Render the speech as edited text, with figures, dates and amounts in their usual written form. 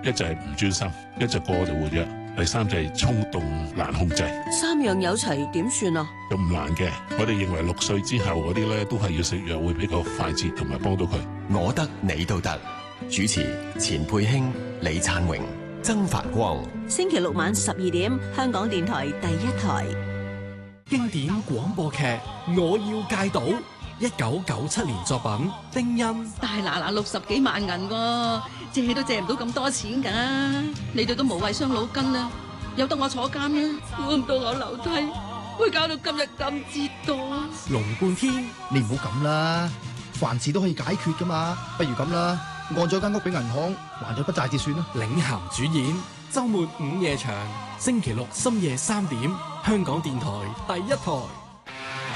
一就係唔專心，一就過度活躍，第三就係衝動難控制。 三樣有齊點算啊？ 就唔難嘅，我哋認為6歲之後嗰啲咧都係要食藥會比較快捷同埋幫到佢。 我得你都得，主持錢佩卿、李燦榮、曾繁光。 星期六晚12點，香港電台第一台。 經典廣播劇《我要戒賭》，1997年作品，丁欣。 大嗱60幾萬銀喎，借都借唔到咁多錢㗎，你哋都無謂傷腦筋啦，由得我坐監啦，估唔到我留低，會搞到今日咁折墮。 龍貫天， 你唔好咁啦，凡事都可以解決㗎嘛，不如咁啦，按咗間屋俾銀行，還咗筆債至算啦。 領銜主演，週末午夜場，星期六深夜3點，香港電台第一台。